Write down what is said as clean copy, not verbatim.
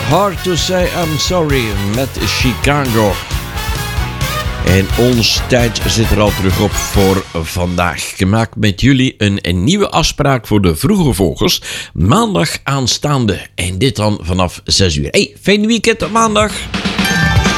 Hard to Say I'm Sorry met Chicago. En ons tijd zit er al terug op voor vandaag. Ik maak met jullie een nieuwe afspraak voor de Vroege Vogels. Maandag aanstaande. En dit dan vanaf 6 uur. Hey, fijn weekend op maandag.